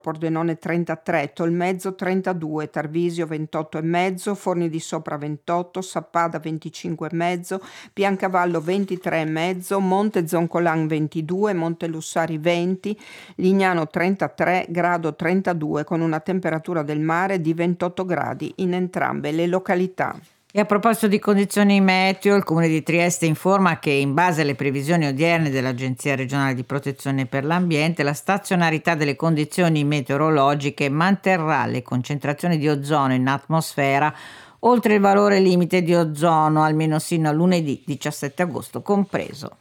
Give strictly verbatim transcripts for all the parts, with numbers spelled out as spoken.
Pordenone trentatré, Tolmezzo trentadue, Tarvisio ventotto e mezzo, Forni di Sopra ventotto, Sappada venticinque e mezzo, Biancavallo ventitré e mezzo, Monte Zoncolan ventidue, Monte Lussari venti, Lignano trentatré, Grado trentadue, con una temperatura del mare di ventotto gradi in entrambe le località. E a proposito di condizioni meteo, il Comune di Trieste informa che in base alle previsioni odierne dell'Agenzia regionale di protezione per l'ambiente, la stazionarità delle condizioni meteorologiche manterrà le concentrazioni di ozono in atmosfera oltre il valore limite di ozono, almeno sino a lunedì diciassette agosto compreso.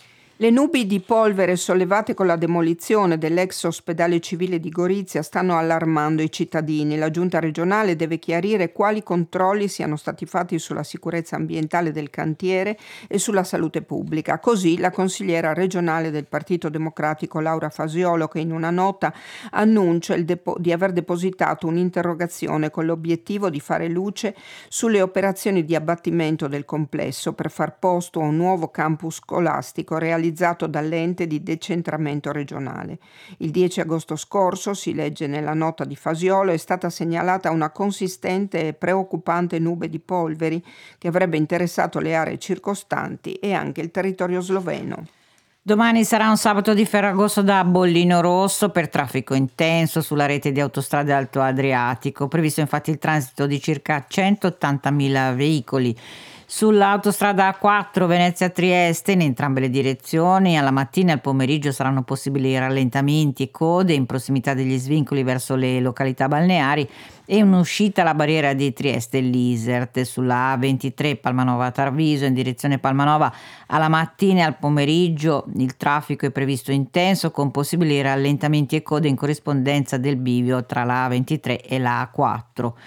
Le nubi di polvere sollevate con la demolizione dell'ex ospedale civile di Gorizia stanno allarmando i cittadini. La giunta regionale deve chiarire quali controlli siano stati fatti sulla sicurezza ambientale del cantiere e sulla salute pubblica. Così la consigliera regionale del Partito Democratico Laura Fasiolo, che in una nota annuncia il depo- di aver depositato un'interrogazione con l'obiettivo di fare luce sulle operazioni di abbattimento del complesso per far posto a un nuovo campus scolastico realizzato dall'ente di decentramento regionale. Il dieci agosto scorso, si legge nella nota di Fasiolo, è stata segnalata una consistente e preoccupante nube di polveri che avrebbe interessato le aree circostanti e anche il territorio sloveno. Domani sarà un sabato di Ferragosto da bollino rosso per traffico intenso sulla rete di autostrade Alto Adriatico. Previsto infatti il transito di circa centottantamila veicoli. Sull'autostrada A quattro Venezia-Trieste in entrambe le direzioni alla mattina e al pomeriggio saranno possibili rallentamenti e code in prossimità degli svincoli verso le località balneari e un'uscita alla barriera di Trieste e l'Isert. Sulla A ventitré Palmanova-Tarviso in direzione Palmanova alla mattina e al pomeriggio il traffico è previsto intenso con possibili rallentamenti e code in corrispondenza del bivio tra la A ventitré e la A quattro.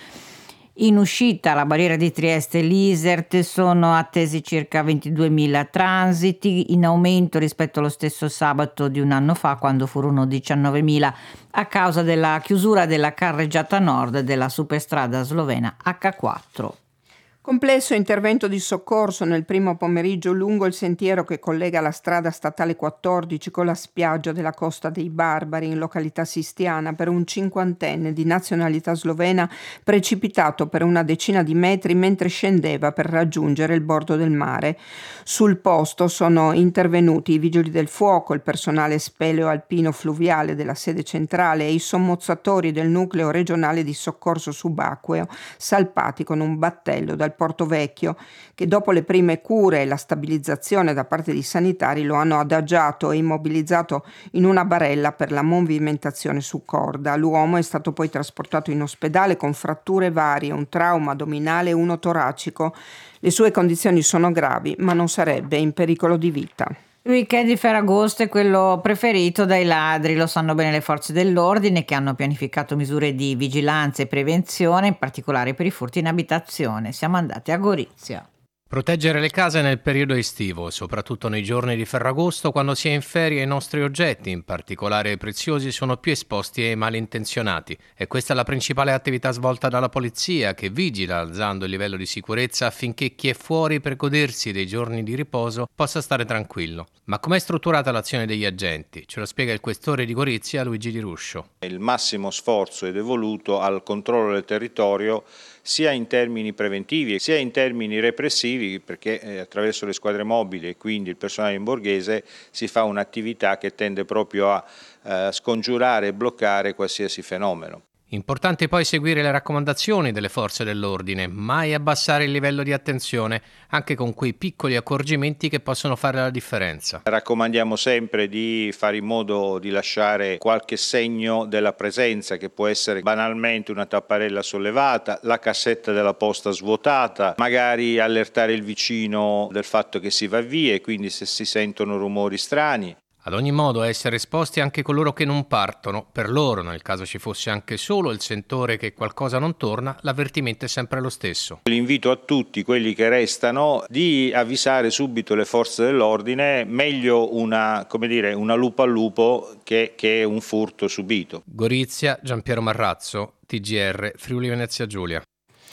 In uscita alla barriera di Trieste e l'Isert sono attesi circa ventiduemila transiti, in aumento rispetto allo stesso sabato di un anno fa, quando furono diciannovemila, a causa della chiusura della carreggiata nord della superstrada slovena acca quattro. Complesso intervento di soccorso nel primo pomeriggio lungo il sentiero che collega la strada statale quattordici con la spiaggia della Costa dei Barbari in località Sistiana per un cinquantenne di nazionalità slovena precipitato per una decina di metri mentre scendeva per raggiungere il bordo del mare. Sul posto sono intervenuti i vigili del fuoco, il personale speleo alpino fluviale della sede centrale e i sommozzatori del nucleo regionale di soccorso subacqueo salpati con un battello dal Porto Vecchio, che dopo le prime cure e la stabilizzazione da parte di sanitari lo hanno adagiato e immobilizzato in una barella per la movimentazione su corda. L'uomo è stato poi trasportato in ospedale con fratture varie, un trauma addominale e uno toracico. Le sue condizioni sono gravi, ma non sarebbe in pericolo di vita. Il weekend di Ferragosto è quello preferito dai ladri, lo sanno bene le forze dell'ordine che hanno pianificato misure di vigilanza e prevenzione, in particolare per i furti in abitazione. Siamo andati a Gorizia. Proteggere le case nel periodo estivo, soprattutto nei giorni di Ferragosto, quando si è in ferie i nostri oggetti, in particolare i preziosi, sono più esposti ai malintenzionati. E questa è la principale attività svolta dalla polizia, che vigila alzando il livello di sicurezza affinché chi è fuori per godersi dei giorni di riposo possa stare tranquillo. Ma com'è strutturata l'azione degli agenti? Ce lo spiega il questore di Gorizia, Luigi Di Ruscio. Il massimo sforzo è devoluto al controllo del territorio sia in termini preventivi sia in termini repressivi, perché eh, attraverso le squadre mobili e quindi il personale in borghese si fa un'attività che tende proprio a eh, scongiurare e bloccare qualsiasi fenomeno. Importante poi seguire le raccomandazioni delle forze dell'ordine, mai abbassare il livello di attenzione, anche con quei piccoli accorgimenti che possono fare la differenza. Raccomandiamo sempre di fare in modo di lasciare qualche segno della presenza, che può essere banalmente una tapparella sollevata, la cassetta della posta svuotata, magari allertare il vicino del fatto che si va via e quindi se si sentono rumori strani. Ad ogni modo essere esposti anche coloro che non partono, per loro, nel caso ci fosse anche solo il sentore che qualcosa non torna, l'avvertimento è sempre lo stesso. L'invito a tutti quelli che restano di avvisare subito le forze dell'ordine, meglio una, come dire, una lupa al lupo che, che un furto subito. Gorizia, Giampiero Marrazzo, T G R, Friuli Venezia Giulia.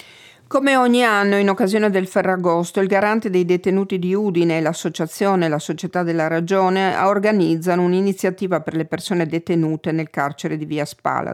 Come ogni anno, in occasione del Ferragosto, il Garante dei detenuti di Udine e l'associazione La Società della Ragione organizzano un'iniziativa per le persone detenute nel carcere di Via Spala.